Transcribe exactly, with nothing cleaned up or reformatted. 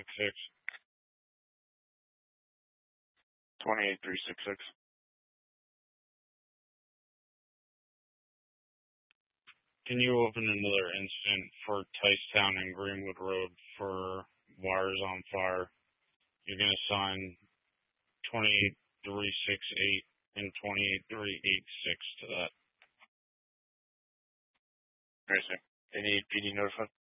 six. twenty-eight three six six. Can you open another incident for Ticetown and Greenwood Road for wires on fire? You're going to sign twenty-eight three six eight and twenty-eight three eight six to that. Very soon. Any P D notified?